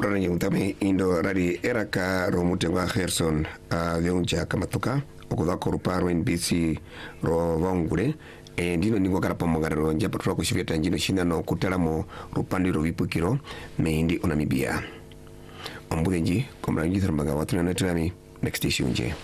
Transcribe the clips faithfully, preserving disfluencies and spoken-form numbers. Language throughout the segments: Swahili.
Rani utame indo rari eraka romutengwa Gerson a vyonja kamatuka okuda koruparo N B C ro vongure e ndino ningo karapa mogarero nja patro ko shiveta njino shina no kutalamo rupandi ro vipukiro meindi onamibia ombugenji komra nji thermaga watuna na trami next issue nje.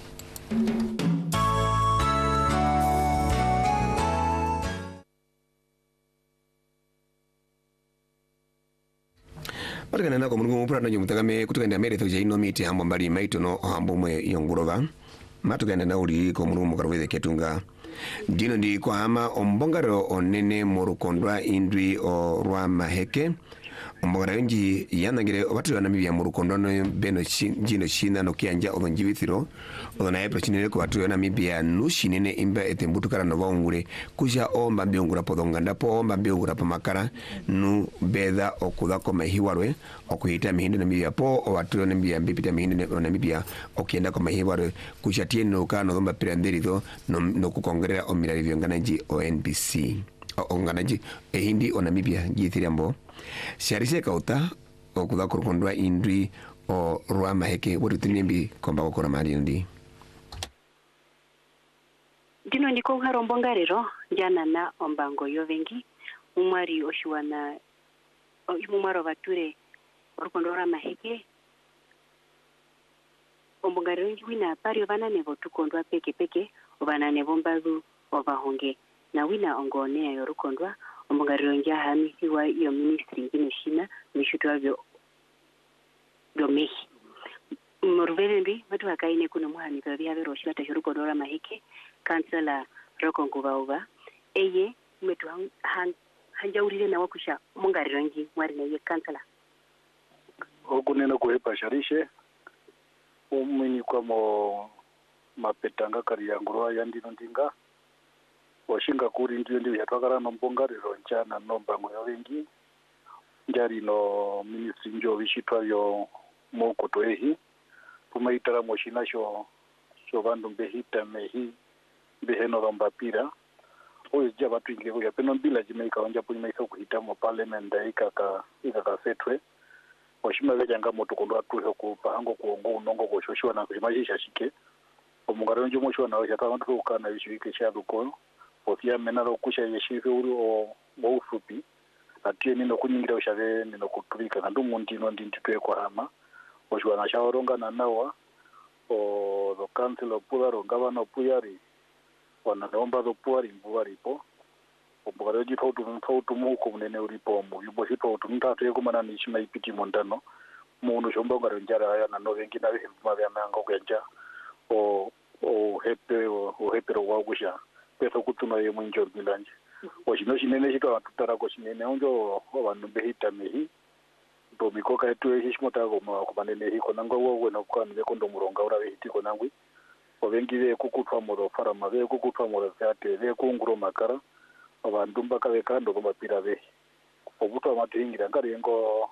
Patikana nako mungu mupura na mutagame kutukenda meretho je ino miti hambo mbali maito no hambo mwe yongurova matukenda na uri ko mungu mukarweze ketunga dino ndi kwa hama ombongaro onene morukondwa indwi o rwa maheke ombongaro nji yanangire watu Namibia morukondwa no beno jino shina no kianja odonjibithiro odona epro chinene ko watu Namibia nushinene imba etembutukara no vaungure kuja omba biongura podonganda po omba biongura pamakara nu beda okuda ko mahiwarwe okuita mihindo Namibia po watu Namibia mbipita mihindo Namibia okienda ko mahiwarwe kuja tieno kana domba piranderido no no kukongerera omirari vyonganaji o N B C o nganaji e hindi o Namibia jithirambo sharise kauta okuda korokondwa indwi o rwa maheke wotu tinembi komba kokora mali ndi dino ndiko harombongarero jana na ombango yovengi umwari oshiwana umwaro bature orukondora maheke ombongarero wina pari bana nebo tukondwa peke peke obana nebo mbazu obahonge na wina ongone ya rukondwa ombongarero nja hamisi wa iyo ministry ngine shina mishutwa vyo vyo mehi Morverendi watu wakaine kuna muhani babi habe roshila tashurukondora maheke kansela rokonguba uba eye metu han hanjaurire na wakusha ombongarero nji mwari na ye kansela okunena kuhepa sharishe umini kwa mo mapetanga kari yangurwa yandino ndinga washinga kuri ndiyo ndiyo yatwakara no mbongarero nchana no mbango yovengi njari no ministri njo vishitwa yo moko toehi pumaitara moshina sho sho bandu mbehita mehi beheno rombapira oyo ja batu ingeko ya peno bila jimeika onja punyima iso kuhita mo parliament daika ka ika ka setwe washima veja nga moto kondo atuhe ku pahango kuongo unongo ko shoshwa na kujimaji shike omungaro njo moshwa na ya kama tu kana yishike sha duko ofia menaro kusha yeshife uri o bofupi atie nino kunyingira ushave nino kutulika kandu mundi no ndi ntwe kwa hama oshwa na shaoronga na nawa o the council of pularo governor puyari wana nomba do puari mbuari po omungaro ji fautu fautu mu ko munene uri po mu yubo hito tunta to kumana ni shima ipiti mondano mundu shomba ngaro njara ya na novengi na bihe mabya mango kwenja o o hepe o hepe ro wagusha peso kutuna ye munjo bilanje o shino shinene shito atutara ko shinene onjo abantu behita mehi do mikoka etu ehishimota ko ma ko banene hiko nango wo no kwa ni ko ndo muronga ura behiti ko nangwi o vengi ve kukutwa mo fara ma ve kukutwa mo zate ve kunguro makara abantu mbaka bekando ko mapira ve obutwa matingira ngari ngo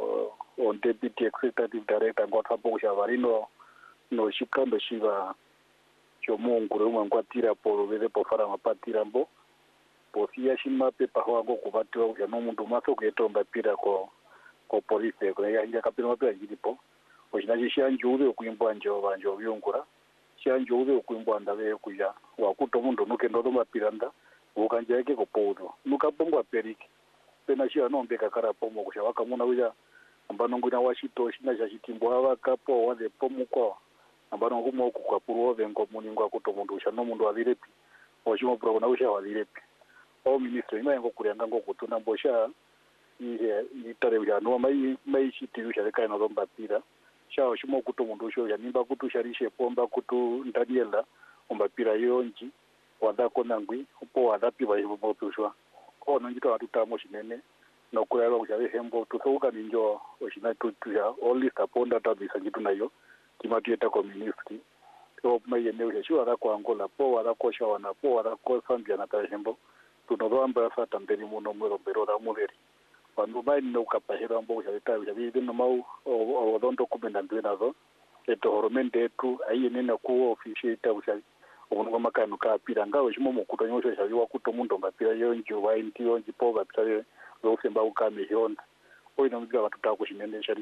on deputy executive director ngo thapo sha varino no shikando shiva chomungure umwe ngwatira polo veve pofara mapatira mbo posia shima pepa hwango kubatwa ya no mundu maso kuetomba pira ko ko police ko ya ya kapino mapira jilipo oshinaji shanjuve okuimbwa njo banjo byungura shanjuve okuimbwa ndave kuja wakuto mundu nuke ndo mapiranda ukanja yake ko podo nukapongwa periki pena shia nombeka karapo mo kusha wakamuna uja ambano nguna washito shina shashitimbwa wakapo wade pomukwa ambano kumo kwa puro vengo muningo akuto mundu usha no mundu avirepi oshimo pro na usha avirepi o ministro ima yango kuryanga ngo kutuna mbosha ihe itare uja no mai mai shiti usha kai no romba pira sha oshimo kuto mundu usha ya nimba kutu sharishe pomba kutu ndaniela omba pira yonji wada konangwi upo wada piba yibo tushwa ono njito atutamo shinene no kuraba usha hembo tusoka ninjo oshina tutuya only saponda tabisa njitu nayo kimatieta ko ministry so maye ne usha shwa kwa Angola po wada ko shawana po wada ko Zambia na tahembo tunodamba fata mberi muno mwero berora muveri vandu mai no kapahera mbo usha ta usha bi no mau o dondo kumenda ndwenazo eto horomende etu ayine ku officiate usha umuntu makano ka pira ngawe shimo mukuto nyosho shabiwa kuto mundo ngapira yonjo wa inti yonji po bapitale lo semba ukame yonda oina mbiga batutakushinene shari